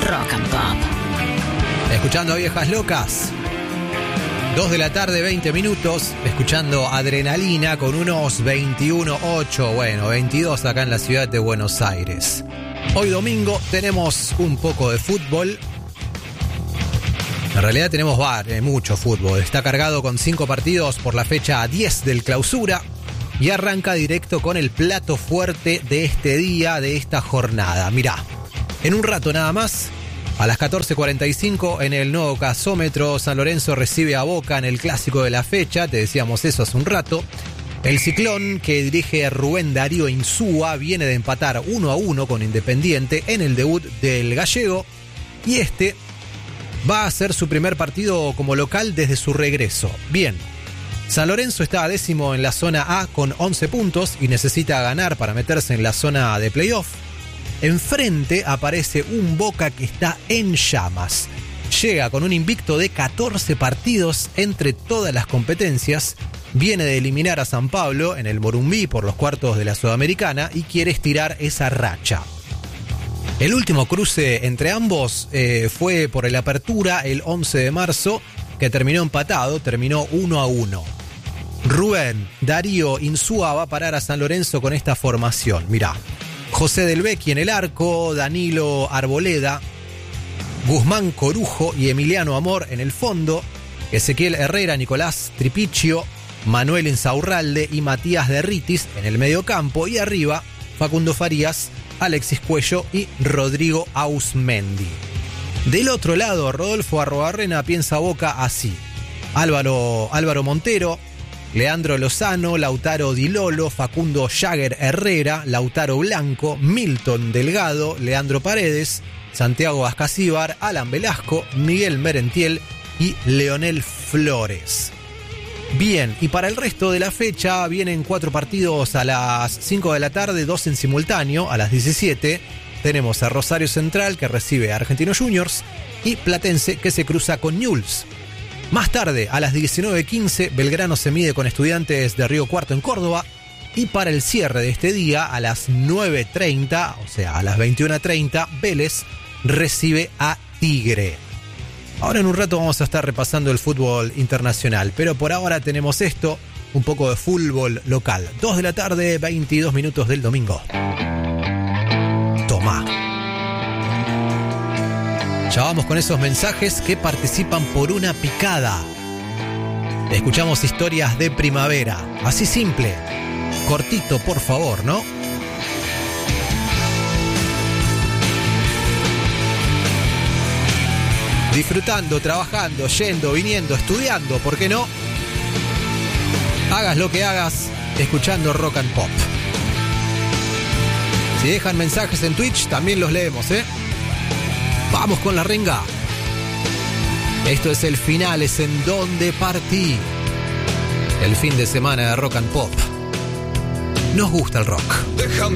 Rock and Pop. Escuchando a Viejas Locas. 2 de la tarde, 20 minutos, escuchando Adrenalina con unos 21.8, bueno, 22 acá en la ciudad de Buenos Aires. Hoy domingo tenemos un poco de fútbol. En realidad tenemos mucho fútbol. Está cargado con 5 partidos por la fecha 10 del Clausura y arranca directo con el plato fuerte de este día, de esta jornada. Mirá, en un rato nada más, a las 14:45 en el nuevo gasómetro, San Lorenzo recibe a Boca en el clásico de la fecha, te decíamos eso hace un rato. El Ciclón, que dirige Rubén Darío Insúa, viene de empatar 1-1 con Independiente en el debut del gallego y este va a ser su primer partido como local desde su regreso. Bien, San Lorenzo está décimo en la zona A con 11 puntos y necesita ganar para meterse en la zona de playoff. Enfrente aparece un Boca que está en llamas. Llega con un invicto de 14 partidos entre todas las competencias. Viene de eliminar a San Pablo en el Morumbí por los cuartos de la Sudamericana y quiere estirar esa racha. El último cruce entre ambos fue por el Apertura el 11 de marzo, que terminó empatado, terminó 1-1. Rubén Darío Insúa va a parar a San Lorenzo con esta formación. Mirá. José Del Vecchi en el arco, Danilo Arboleda, Guzmán Corujo y Emiliano Amor en el fondo, Ezequiel Herrera, Nicolás Tripicchio, Manuel Insaurralde y Matías Derritis en el mediocampo y arriba Facundo Farías, Alexis Cuello y Rodrigo Ausmendi. Del otro lado, Rodolfo Arrobarrena piensa Boca así: Álvaro Montero, Leandro Lozano, Lautaro Di Lolo, Facundo Jagger Herrera, Lautaro Blanco, Milton Delgado, Leandro Paredes, Santiago Ascasíbar, Alan Velasco, Miguel Merentiel y Leonel Flores. Bien, y para el resto de la fecha vienen 4 partidos a las 5 de la tarde, 2 en simultáneo, a las 17. Tenemos a Rosario Central, que recibe a Argentinos Juniors, y Platense, que se cruza con Newell's. Más tarde, a las 19:15, Belgrano se mide con Estudiantes de Río Cuarto en Córdoba. Y para el cierre de este día, a las 9:30, o sea, a las 21:30, Vélez recibe a Tigre. Ahora en un rato vamos a estar repasando el fútbol internacional, pero por ahora tenemos esto, un poco de fútbol local. 2 de la tarde, 22 minutos del domingo. Tomá. Ya vamos con esos mensajes que participan por una picada. Escuchamos historias de primavera. Así simple. Cortito, por favor, ¿no? Disfrutando, trabajando, yendo, viniendo, estudiando, ¿por qué no? Hagas lo que hagas, escuchando Rock and Pop. Si dejan mensajes en Twitch, también los leemos, ¿eh? Vamos con la renga. Esto es el final, es en donde partí. El fin de semana de Rock and Pop. Nos gusta el rock. Déjame